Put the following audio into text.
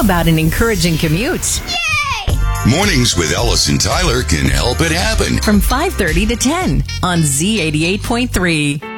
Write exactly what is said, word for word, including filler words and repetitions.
about an encouraging commute? Mornings with Ellis and Tyler can help it happen. From five thirty to ten on Z eighty-eight point three.